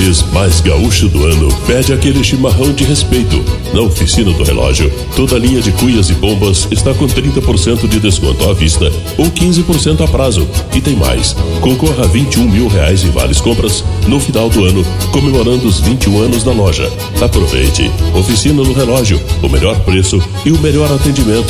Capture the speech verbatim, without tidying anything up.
mês mais gaúcho do ano pede aquele chimarrão de respeito. Na Oficina do Relógio, toda a linha de cuias e bombas está com trinta por cento de desconto à vista ou quinze por cento a prazo. E tem mais, concorra a vinte e um mil reais em vales compras no final do ano, comemorando os vinte e um anos da loja. Aproveite. Oficina do Relógio, o melhor preço e o melhor atendimento.